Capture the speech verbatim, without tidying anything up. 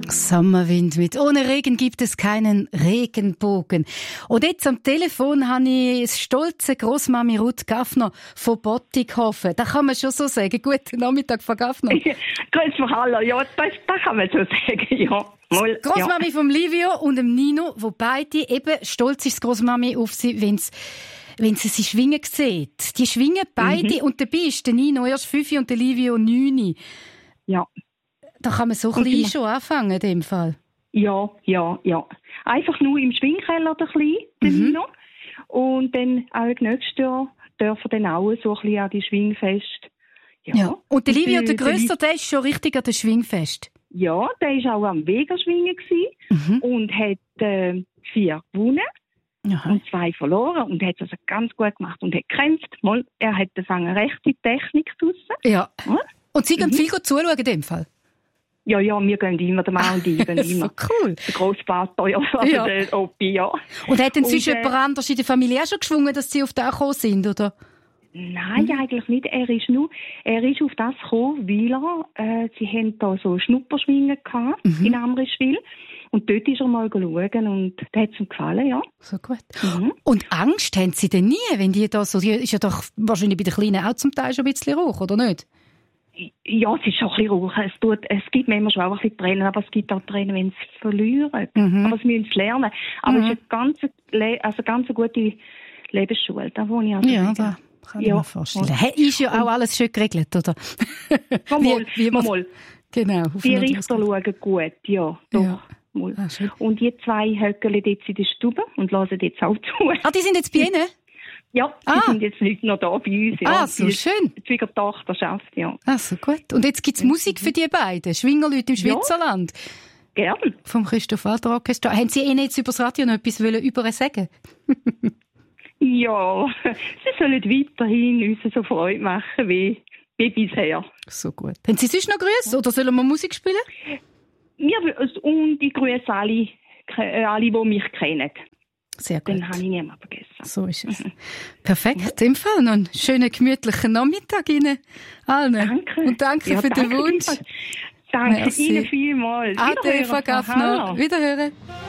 Sommerwind mit «Ohne Regen gibt es keinen Regenbogen». Und jetzt am Telefon habe ich das stolze Grossmami Ruth Gaffner von Bottighofen. Das kann man schon so sagen. Guten Nachmittag, Frau Gaffner. Grüß mich alle. Ja, das, das kann man so sagen, ja. Mal, Grossmami ja. vom Livio und dem Nino, wo beide eben stolz ist, Grossmami auf sie, wenn sie wenn sie sie schwingen sieht. Die schwingen beide mhm. und dabei ist der Nino erst fünf und der Livio neun. Ja. Da kann man so ein bisschen schon anfangen, in dem Fall. Ja, ja, ja. Einfach nur im Schwingkeller ein bisschen, der mhm. Nino. Und dann auch nächstes Jahr dürfen dann auch so ein bisschen an die Schwingfest. Ja. ja. Und der Livio, der Grösser, der ist schon richtig an der Schwingfest. Ja, der war auch am Vegaschwingen mhm. und hat äh, vier gewonnen. Aha. Und zwei verloren und hat es also ganz gut gemacht und hat gekämpft. Mal, er hat eine rechte Technik draussen. Ja. ja. Und Sie gehen mhm. viel zuschauen in dem Fall? Ja, ja, wir gehen immer, der Mann und ich gehen immer. So cool. Der Grossvater, ja, also ja. der Opi, ja. Und hat denn zwischen äh, jemand anders in der Familie auch schon geschwungen, dass Sie auf das gekommen sind, oder? Nein, mhm. eigentlich nicht. Er ist nur, er ist auf das gekommen, weil er, äh, sie haben da so Schnupperschwingen gehabt mhm. in Amriswil. Und dort ist er mal schauen und da hat es ihm gefallen, ja. So gut. Mhm. Und Angst haben Sie denn nie, wenn die da so, die ist ja doch wahrscheinlich bei den Kleinen auch zum Teil schon ein bisschen hoch, oder nicht? Ja, es ist schon ein bisschen hoch. Es, tut, es gibt manchmal schon auch ein bisschen Tränen, aber es gibt auch Tränen, wenn sie verlieren. Mhm. Aber sie müssen es lernen. Aber mhm. es ist eine ganz, also ganz gute Lebensschule, da wo ich also ja, da kann ich ja. mir vorstellen. Ja. Ist ja auch und alles schön geregelt, oder? Mal, wie, wie mal. Genau. Die Richter schauen gut, ja. Doch. Ja. Ah, und die zwei höckeln jetzt in der Stube und lassen jetzt auch zu. Ah, die sind jetzt bei Ihnen? Ja, die ah. sind jetzt nicht noch da bei uns. Ja. Ah, so die, schön. Die Schwiegertochter schafft, ja. Ah, so gut. Und jetzt gibt es Musik für die beiden, Schwingerleute im Schweizerland. Ja, gerne. Vom Christoph Walter Orchester. Haben Sie Ihnen jetzt über das Radio noch etwas über sagen? Ja, sie sollen weiterhin uns so Freude machen wie, wie bisher. So gut. Haben Sie sonst noch Grüße oder sollen wir Musik spielen? Wir, und ich grüße alle, alle, die mich kennen. Sehr gut. Den habe ich niemand vergessen. So ist es. Perfekt. Im Fall noch einen schönen, gemütlichen Nachmittag Ihnen allen. Danke. Und danke ja, für danke den Wunsch. Danke Merci. Ihnen vielmals. Ade, Frau Gaffner. Wiederhören.